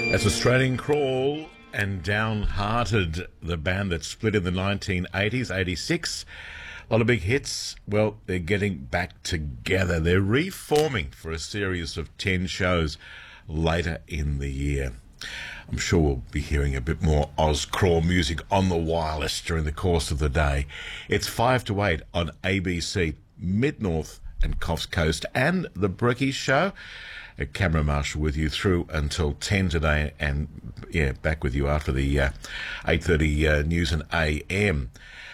That's Australian Crawl and Downhearted, the band that split in the 1980s, 86. A lot of big hits. Well, they're getting back together. They're reforming for a series of 10 shows later in the year. I'm sure we'll be hearing a bit more Oz Crawl music on the wireless during the course of the day. It's 5 to 8 on ABC, Mid-North and Coffs Coast, and The Brekkie Show. A camera marshal with you through until 10 today, and back with you after the 8:30 news and AM.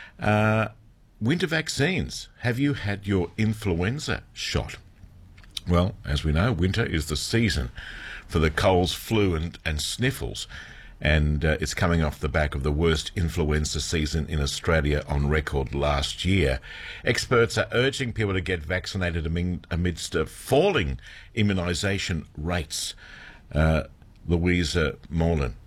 Winter vaccines. Have you had your influenza shot? Well, as we know, winter is the season for the colds, flu and sniffles, and it's coming off the back of the worst influenza season in Australia on record last year. Experts are urging people to get vaccinated amidst falling immunisation rates. Louisa Molan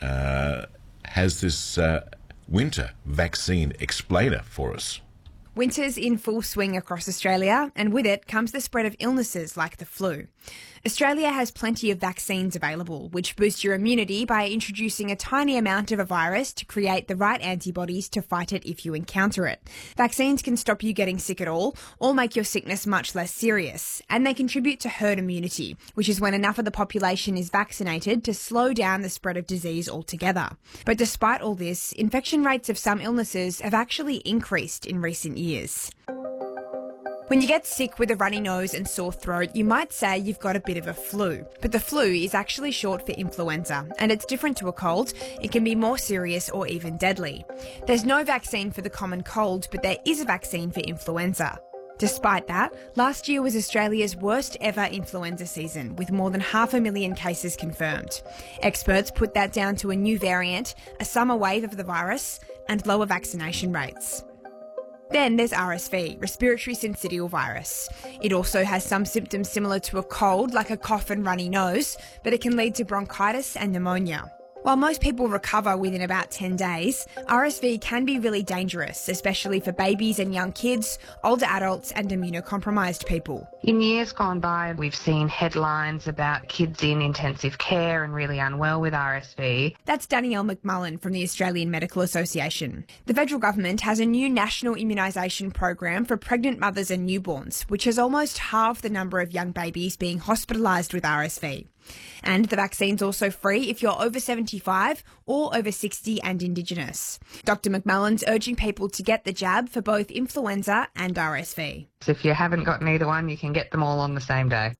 has this winter vaccine explainer for us. Winter's in full swing across Australia, and with it comes the spread of illnesses like the flu. Australia has plenty of vaccines available, which boost your immunity by introducing a tiny amount of a virus to create the right antibodies to fight it if you encounter it. Vaccines can stop you getting sick at all, or make your sickness much less serious, and they contribute to herd immunity, which is when enough of the population is vaccinated to slow down the spread of disease altogether. But despite all this, infection rates of some illnesses have actually increased in recent years. When you get sick with a runny nose and sore throat, you might say you've got a bit of a flu. But the flu is actually short for influenza, and it's different to a cold. It can be more serious or even deadly. There's no vaccine for the common cold, but there is a vaccine for influenza. Despite that, last year was Australia's worst ever influenza season, with more than 500,000 cases confirmed. Experts put that down to a new variant, a summer wave of the virus, and lower vaccination rates. Then there's RSV, respiratory syncytial virus. It also has some symptoms similar to a cold, like a cough and runny nose, but it can lead to bronchitis and pneumonia. While most people recover within about 10 days, RSV can be really dangerous, especially for babies and young kids, older adults and immunocompromised people. In years gone by, we've seen headlines about kids in intensive care and really unwell with RSV. That's Danielle McMullen from the Australian Medical Association. The federal government has a new national immunisation program for pregnant mothers and newborns, which has almost halved the number of young babies being hospitalised with RSV. And the vaccine's also free if you're over 75 or over 60 and Indigenous. Dr McMullen's urging people to get the jab for both influenza and RSV. So if you haven't got either one, you can get them all on the same day.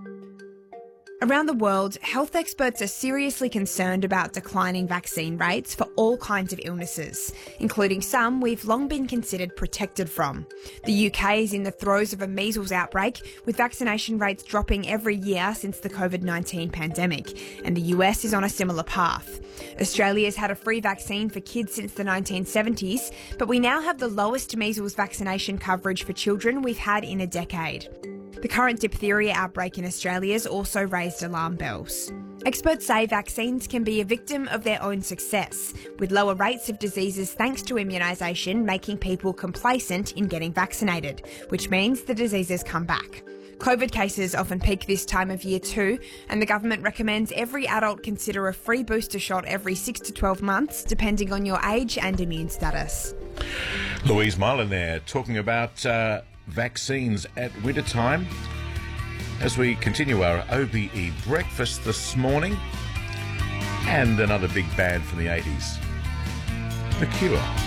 Around the world, health experts are seriously concerned about declining vaccine rates for all kinds of illnesses, including some we've long been considered protected from. The UK is in the throes of a measles outbreak, with vaccination rates dropping every year since the COVID-19 pandemic, and the US is on a similar path. Australia's had a free vaccine for kids since the 1970s, but we now have the lowest measles vaccination coverage for children we've had in a decade. The current diphtheria outbreak in Australia has also raised alarm bells. Experts say vaccines can be a victim of their own success, with lower rates of diseases thanks to immunisation making people complacent in getting vaccinated, which means the diseases come back. COVID cases often peak this time of year too, and the government recommends every adult consider a free booster shot every 6 to 12 months, depending on your age and immune status. Louise Molan there talking about vaccines at winter time as we continue our OBE breakfast this morning, and another big band from the 80s, The Cure.